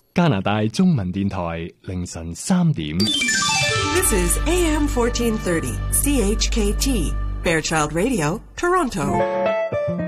加拿大中文電台凌晨3點。 This is AM 1430 CHKT Fairchild Radio, Toronto.